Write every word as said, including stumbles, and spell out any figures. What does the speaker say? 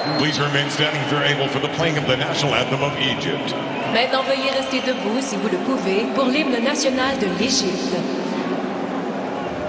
Please remain standing if you're able for the playing of the national anthem of Egypt. Maintenant, veuillez rester debout si vous le pouvez pour l'hymne national de l'Égypte.